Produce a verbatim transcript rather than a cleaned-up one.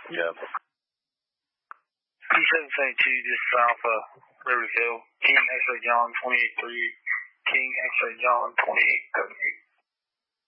Yeah. P seven seventy-two just south of Riverdale. King X-Ray John twenty-eight three. King X-Ray John twenty-eight thirty-eight.